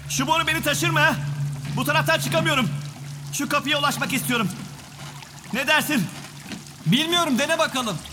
Şu boru beni taşır mı ha? Bu taraftan çıkamıyorum. Şu kapıya ulaşmak istiyorum. Ne dersin? Bilmiyorum, dene bakalım.